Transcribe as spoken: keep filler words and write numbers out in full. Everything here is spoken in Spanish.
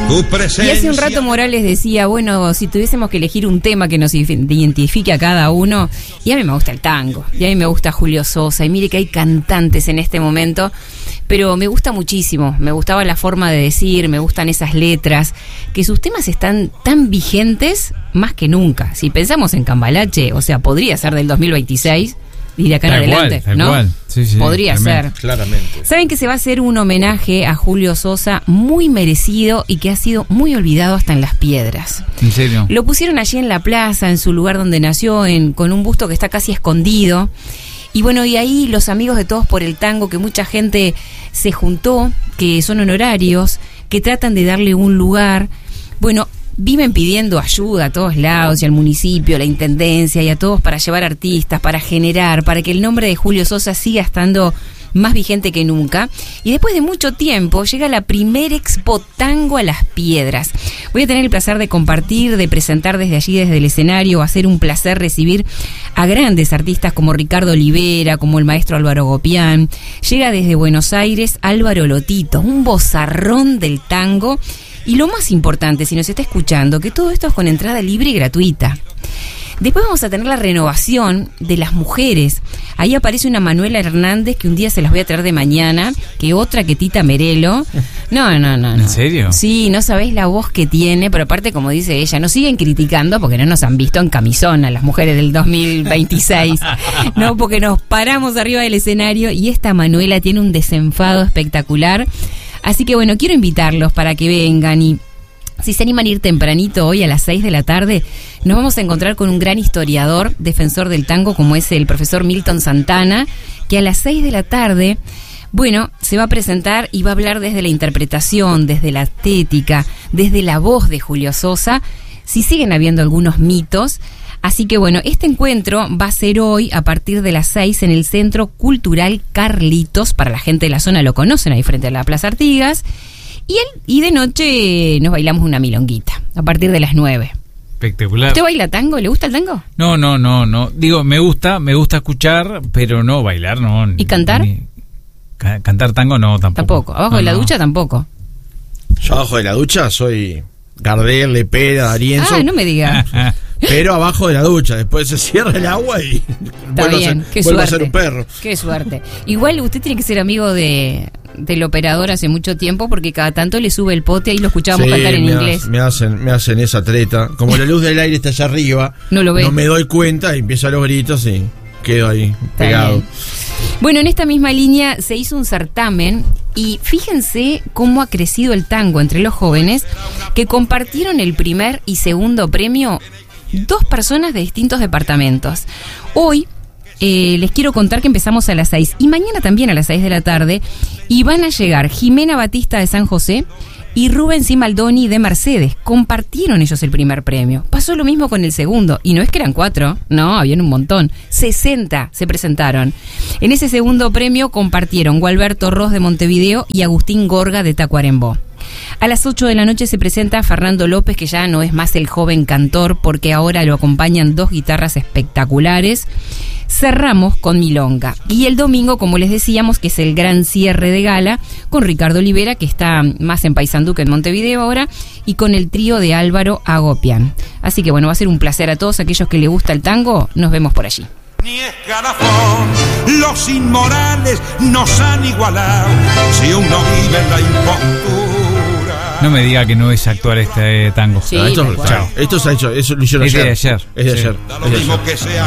Tu presencia. Y hace un rato Morales decía, bueno, si tuviésemos que elegir un tema que nos identifique a cada uno, y a mí me gusta el tango, y a mí me gusta Julio Sosa, y mire que hay cantantes en este momento, pero me gusta muchísimo, me gustaba la forma de decir, me gustan esas letras, que sus temas están tan vigentes más que nunca. Si pensamos en Cambalache, o sea, podría ser del dos mil veintiséis, y de acá en Tal adelante, cual, tal ¿no? cual. Sí, sí, podría tremendo. ser. Claramente. Saben que se va a hacer un homenaje a Julio Sosa muy merecido y que ha sido muy olvidado hasta en Las Piedras. ¿En serio? Lo pusieron allí en la plaza, en su lugar donde nació, en, con un busto que está casi escondido. Y bueno, y ahí los amigos de Todos por el Tango, que mucha gente se juntó, que son honorarios, que tratan de darle un lugar. Bueno, viven pidiendo ayuda a todos lados, y al municipio, a la intendencia y a todos para llevar artistas, para generar, para que el nombre de Julio Sosa siga estando más vigente que nunca. Y después de mucho tiempo llega la primer Expo Tango a Las Piedras. Voy a tener el placer de compartir, de presentar desde allí, desde el escenario. Va a ser un placer recibir a grandes artistas como Ricardo Olivera, como el maestro Álvaro Gopián. Llega desde Buenos Aires Álvaro Lotito, un vozarrón del tango. Y lo más importante, si nos está escuchando, que todo esto es con entrada libre y gratuita. Después vamos a tener la renovación de las mujeres. Ahí aparece una Manuela Hernández, que un día se las voy a traer de mañana, que otra que Tita Merelo. No, no, no, no. ¿En serio? Sí, no sabés la voz que tiene, pero aparte, como dice ella, nos siguen criticando porque no nos han visto en camisón a las mujeres del dos mil veintiséis. No, porque nos paramos arriba del escenario y esta Manuela tiene un desenfado espectacular. Así que bueno, quiero invitarlos para que vengan, y si se animan a ir tempranito hoy a las seis de la tarde, nos vamos a encontrar con un gran historiador, defensor del tango, como es el profesor Milton Santana, que a las seis de la tarde, bueno, se va a presentar y va a hablar desde la interpretación, desde la estética, desde la voz de Julio Sosa, si siguen habiendo algunos mitos. Así que bueno, este encuentro va a ser hoy a partir de las seis en el Centro Cultural Carlitos. Para la gente de la zona lo conocen, ahí frente a la Plaza Artigas. Y, el, y de noche nos bailamos una milonguita a partir de las nueve. Espectacular. ¿Usted baila tango? ¿Le gusta el tango? No, no, no, no. Digo, me gusta, me gusta escuchar, pero no bailar, no. ¿Y cantar? Ni, ca- cantar tango no, tampoco. Tampoco. ¿Abajo no, de la no. ducha tampoco? Yo abajo de la ducha soy Gardel, Lepera, D'Arienzo. Ah, no me diga. Pero abajo de la ducha, después se cierra el agua y Está vuelve, bien, a ser, qué vuelve a suerte. ser un perro. Qué suerte. Igual usted tiene que ser amigo de del operador hace mucho tiempo, porque cada tanto le sube el pote, ahí lo escuchábamos Sí, cantar en me inglés. ha- Me hacen, me hacen esa treta. Como la luz del aire está allá arriba, No lo ve. no me doy cuenta y empiezo a los gritos y quedo ahí Está pegado. bien. Bueno, en esta misma línea se hizo un certamen y fíjense cómo ha crecido el tango entre los jóvenes, que compartieron el primer y segundo premio dos personas de distintos departamentos. Hoy eh, les quiero contar que empezamos a las seis y mañana también a las seis de la tarde, y van a llegar Jimena Batista de San José y Rubén Cimaldoni de Mercedes. Compartieron ellos el primer premio. Pasó lo mismo con el segundo, y no es que eran cuatro, no, habían un montón. sesenta se presentaron. En ese segundo premio compartieron Gualberto Ross de Montevideo y Agustín Gorga de Tacuarembó. A las ocho de la noche se presenta Fernando López, que ya no es más el joven cantor, porque ahora lo acompañan dos guitarras espectaculares. Cerramos con Milonga. Y el domingo, como les decíamos, que es el gran cierre de gala, con Ricardo Olivera, que está más en Paysandú que en Montevideo ahora, y con el trío de Álvaro Agopián. Así que bueno, va a ser un placer a todos aquellos que les gusta el tango. Nos vemos por allí. Ni escalafón, los inmorales nos han igualado. Si uno vive en la impostura. No me diga que no es actuar este tango. Sí, No, esto, tal cual. chao. Esto se ha hecho, eso lo hicieron Es de ayer. ayer. Es de Sí. ayer. Da Es lo de mismo ayer. que sea